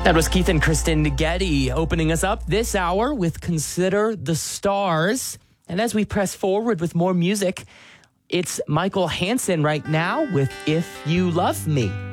That was Keith and Kristen Getty opening us up this hour with Consider the Stars. And as we press forward with more music, it's Michael Hansen right now with If You Love Me.